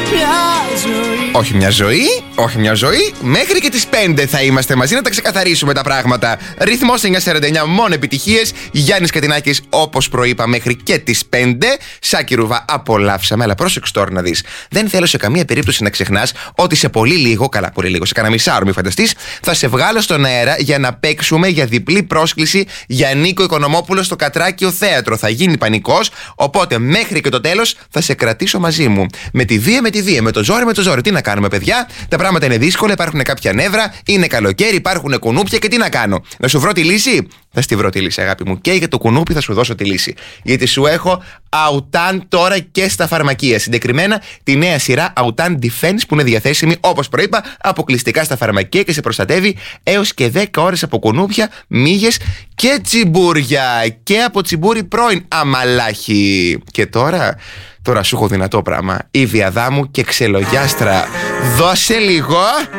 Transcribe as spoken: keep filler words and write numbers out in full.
Όχι μια ζωή, όχι μια ζωή. Μέχρι και τις πέντε θα είμαστε μαζί να τα ξεκαθαρίσουμε τα πράγματα. Ρυθμός εννιακόσια σαράντα εννιά, μόνο επιτυχίες. Γιάννης Κατινάκης, όπως προείπα, μέχρι και τις πέντε. Σάκη Ρουβά, απολαύσαμε. Αλλά πρόσεξε τώρα να δεις. Δεν θέλω σε καμία περίπτωση να ξεχνάς ότι σε πολύ λίγο, καλά, πολύ λίγο, σε κανένα μισάωρο, μη φανταστείς, θα σε βγάλω στον αέρα για να παίξουμε για διπλή πρόσκληση για Νίκο Οικονομόπουλο στο Κατράκιο Θέατρο. Θα γίνει πανικός, οπότε μέχρι και το τέλος θα σε κρατήσω μαζί μου. Με τη βία, με τη βία, με το ζόρι, με το ζόρι. Τι να κάνουμε, παιδιά? Τα πράγματα είναι δύσκολα, υπάρχουν κάποια νεύρα, είναι καλοκαίρι, υπάρχουν κουνούπια και τι να κάνω? Να σου βρω τη λύση? Θα στη βρω τη λύση, αγάπη μου. Και για το κουνούπι θα σου δώσω τη λύση. Γιατί σου έχω Autan τώρα και στα φαρμακεία. Συγκεκριμένα τη νέα σειρά Autan Defense που είναι διαθέσιμη, όπως προείπα, αποκλειστικά στα φαρμακεία και σε προστατεύει έως και δέκα ώρες από κουνούπια, μύγες και τσιμπούρια. Και από τσιμπούρι πρώην αμαλάχη. Και τώρα. Τώρα σου έχω δυνατό πράγμα. Η Βιαδάμου και ξελογιάστρα. Δώσε λίγο.